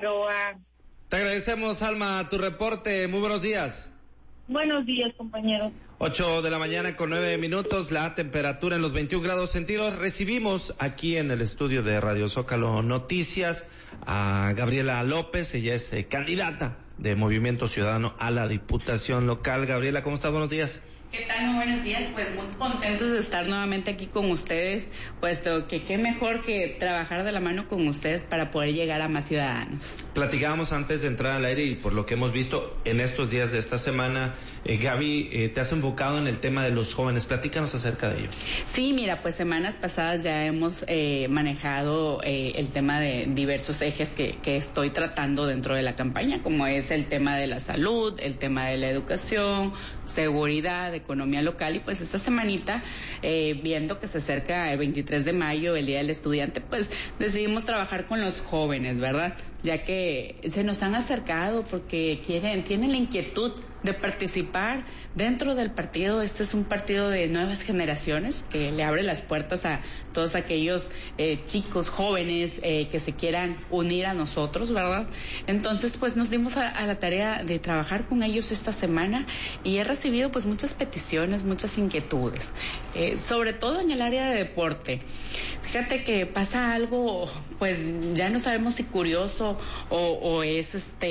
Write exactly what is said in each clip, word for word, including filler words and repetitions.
Figueroa. Te agradecemos, Alma, tu reporte. Muy buenos días. Buenos días, compañeros. Ocho de la mañana con nueve minutos, la temperatura en los veintiún grados centígrados. Recibimos aquí en el estudio de Radio Zócalo Noticias a Gabriela López. Ella es eh, candidata de Movimiento Ciudadano a la Diputación Local. Gabriela, ¿cómo estás? Buenos días. ¿Qué tal? Muy buenos días, pues muy contentos de estar nuevamente aquí con ustedes, puesto que qué mejor que trabajar de la mano con ustedes para poder llegar a más ciudadanos. Platicábamos antes de entrar al aire y por lo que hemos visto en estos días de esta semana, eh, Gaby, eh, te has enfocado en el tema de los jóvenes. Platícanos acerca de ello. Sí, mira, pues semanas pasadas ya hemos eh, manejado eh, el tema de diversos ejes que, que estoy tratando dentro de la campaña, como es el tema de la salud, el tema de la educación, seguridad, economía local, y pues esta semanita, eh, viendo que se acerca el veintitrés de mayo, el Día del Estudiante, pues decidimos trabajar con los jóvenes, ¿verdad? Ya que se nos han acercado porque quieren, tienen la inquietud de participar dentro del partido. Este es un partido de nuevas generaciones que le abre las puertas a todos aquellos eh, chicos jóvenes eh, que se quieran unir a nosotros, ¿verdad? Entonces, pues nos dimos a, a la tarea de trabajar con ellos esta semana y he recibido pues muchas peticiones, muchas inquietudes, eh, sobre todo en el área de deporte. Fíjate que pasa algo, pues ya no sabemos si curioso o, o es este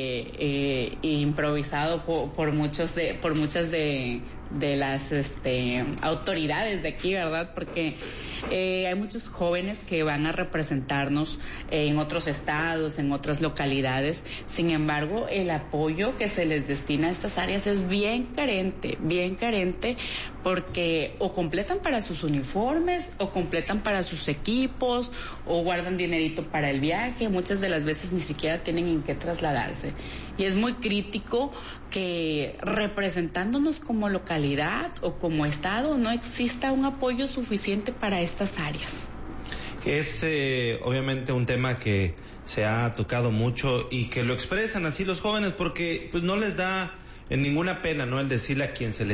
eh, improvisado por, por muchos de, por muchas de, de las este autoridades de aquí, ¿verdad? Porque eh, hay muchos jóvenes que van a representarnos en otros estados, en otras localidades. Sin embargo, el apoyo que se les destina a estas áreas es bien carente, bien carente, porque o completan para sus uniformes, o completan para sus equipos, o guardan dinerito para el viaje. Muchas de las veces ni siquiera tienen en qué trasladarse. Y es muy crítico que representándonos como localidad o como estado no exista un apoyo suficiente para estas áreas. Es eh, obviamente un tema que se ha tocado mucho y que lo expresan así los jóvenes porque pues no les da ninguna pena, ¿no? El decirle a quien se les